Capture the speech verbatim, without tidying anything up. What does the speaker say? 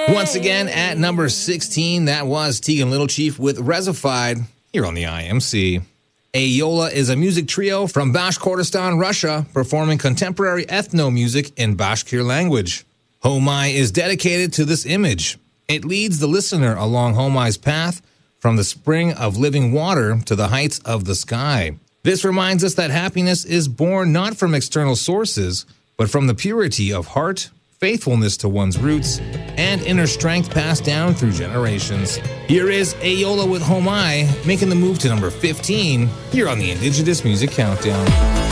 Once again, at number sixteen, that was Tegan Little Chief with Rezified here on the I M C. Ayola is a music trio from Bashkortostan, Russia, performing contemporary ethno music in Bashkir language. Homai is dedicated to this image. It leads the listener along Homai's path from the spring of living water to the heights of the sky. This reminds us that happiness is born not from external sources, but from the purity of heart, faithfulness to one's roots, and inner strength passed down through generations. Here is Ayola with Homai, making the move to number fifteen here on the Indigenous Music Countdown.